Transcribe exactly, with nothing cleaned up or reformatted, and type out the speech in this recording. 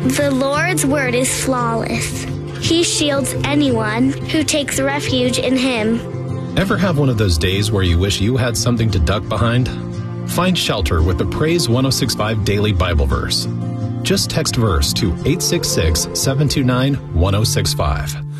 The Lord's word is flawless. He shields anyone who takes refuge in him. Ever have one of those days where you wish you had something to duck behind? Find shelter with the Praise one oh six point five Daily Bible Verse. Just text verse to eight six six, seven two nine, one oh six five.